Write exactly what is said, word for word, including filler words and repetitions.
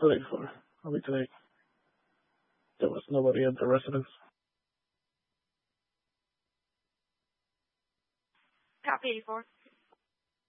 The day before. I'll be today. There was nobody at the residence. Copy eighty-four.